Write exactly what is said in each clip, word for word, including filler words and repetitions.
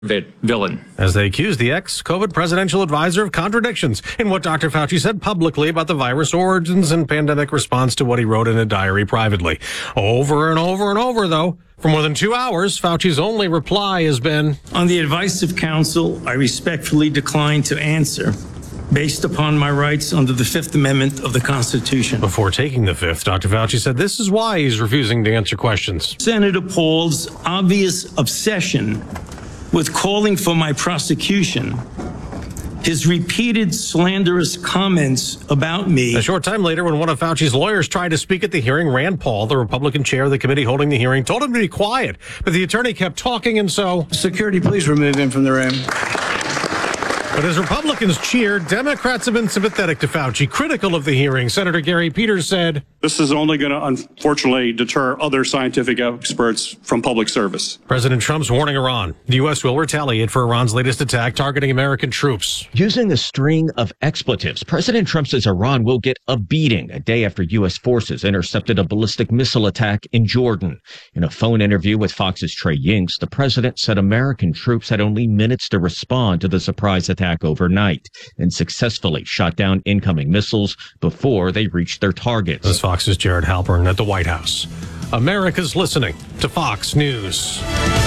villain. As they accuse the ex-COVID presidential advisor of contradictions in what Doctor Fauci said publicly about the virus origins and pandemic response to what he wrote in a diary privately. Over and over and over, though, for more than two hours, Fauci's only reply has been, "On the advice of counsel, I respectfully decline to answer based upon my rights under the Fifth Amendment of the Constitution." Before taking the fifth, Doctor Fauci said this is why he's refusing to answer questions. Senator Paul's obvious obsession with calling for my prosecution, his repeated slanderous comments about me. A short time later, when one of Fauci's lawyers tried to speak at the hearing, Rand Paul, the Republican chair of the committee holding the hearing, told him to be quiet. But the attorney kept talking, and so... Security, please remove him from the room. But as Republicans cheered, Democrats have been sympathetic to Fauci, critical of the hearing. Senator Gary Peters said, "This is only going to, unfortunately, deter other scientific experts from public service." President Trump's warning Iran. The U S will retaliate for Iran's latest attack targeting American troops. Using a string of expletives, President Trump says Iran will get a beating a day after U S forces intercepted a ballistic missile attack in Jordan. In a phone interview with Fox's Trey Yingst, the president said American troops had only minutes to respond to the surprise attack overnight and successfully shot down incoming missiles before they reached their targets. This is Fox's Jared Halpern at the White House. America's listening to Fox News.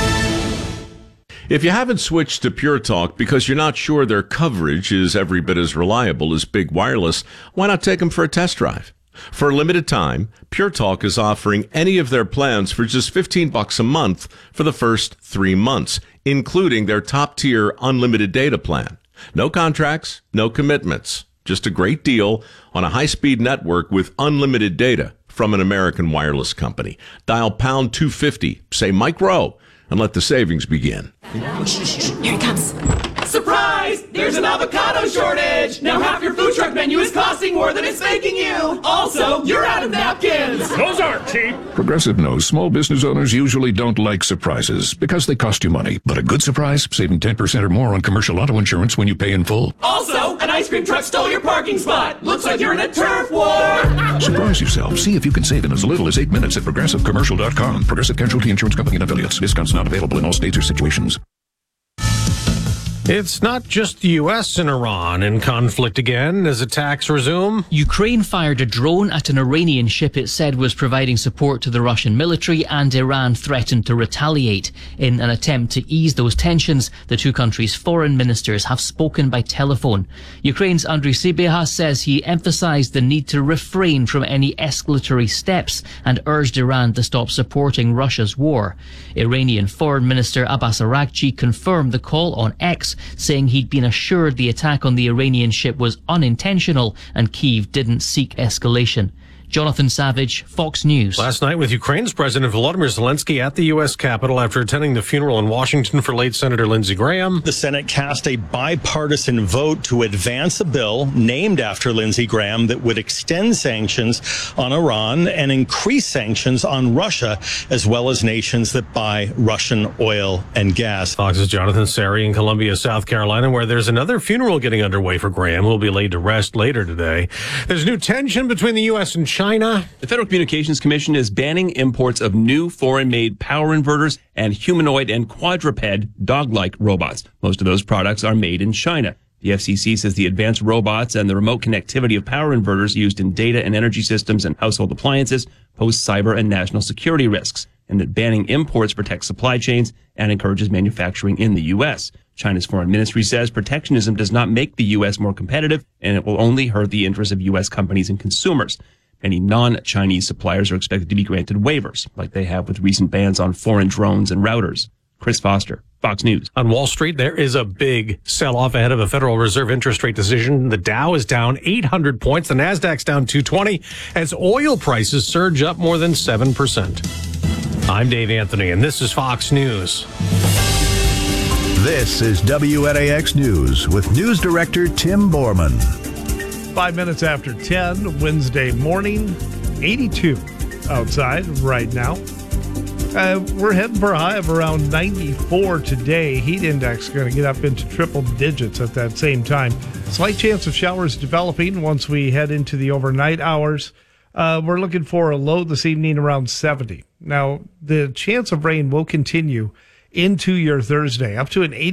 If you haven't switched to Pure Talk because you're not sure their coverage is every bit as reliable as Big Wireless, why not take them for a test drive? For a limited time, Pure Talk is offering any of their plans for just fifteen bucks a month for the first three months, including their top-tier unlimited data plan. No contracts, no commitments, just a great deal on a high-speed network with unlimited data from an American wireless company. Dial pound two fifty, say Mike Rowe, and let the savings begin. Here it comes. Surprise! There's an avocado shortage! Now half your food truck menu is costing more than it's making you! Also, you're out of napkins! Those aren't cheap! Progressive knows small business owners usually don't like surprises because they cost you money. But a good surprise, saving ten percent or more on commercial auto insurance when you pay in full. Also, an ice cream truck stole your parking spot! Looks like you're in a turf war! Surprise yourself. See if you can save in as little as eight minutes at progressive commercial dot com. Progressive Casualty Insurance Company and affiliates. Discounts not available in all states or situations. It's not just the U S and Iran in conflict again as attacks resume. Ukraine fired a drone at an Iranian ship it said was providing support to the Russian military, and Iran threatened to retaliate. In an attempt to ease those tensions, the two countries' foreign ministers have spoken by telephone. Ukraine's Andriy Sybiha says he emphasized the need to refrain from any escalatory steps and urged Iran to stop supporting Russia's war. Iranian Foreign Minister Abbas Araghchi confirmed the call on X, saying he'd been assured the attack on the Iranian ship was unintentional and Kyiv didn't seek escalation. Jonathan Savage, Fox News. Last night with Ukraine's President Volodymyr Zelensky at the U S Capitol after attending the funeral in Washington for late Senator Lindsey Graham. The Senate cast a bipartisan vote to advance a bill named after Lindsey Graham that would extend sanctions on Iran and increase sanctions on Russia, as well as nations that buy Russian oil and gas. Fox's Jonathan Sari in Columbia, South Carolina, where there's another funeral getting underway for Graham, who will be laid to rest later today. There's new tension between the U S and China. China. The Federal Communications Commission is banning imports of new foreign-made power inverters and humanoid and quadruped dog-like robots. Most of those products are made in China. The F C C says the advanced robots and the remote connectivity of power inverters used in data and energy systems and household appliances pose cyber and national security risks, and that banning imports protects supply chains and encourages manufacturing in the U S. China's foreign ministry says protectionism does not make the U S more competitive, and it will only hurt the interests of U S companies and consumers. Any non-Chinese suppliers are expected to be granted waivers, like they have with recent bans on foreign drones and routers. Chris Foster, Fox News. On Wall Street, there is a big sell-off ahead of a Federal Reserve interest rate decision. The Dow is down eight hundred points. The Nasdaq's down two twenty as oil prices surge up more than seven percent. I'm Dave Anthony, and this is Fox News. This is W N A X News with News Director Tim Borman. Five minutes after ten, Wednesday morning, eighty-two outside right now. Uh, we're heading for a high of around ninety-four today. Heat index going to get up into triple digits at that same time. Slight chance of showers developing once we head into the overnight hours. Uh, we're looking for a low this evening around seventy. Now, the chance of rain will continue into your Thursday. Up to an eighty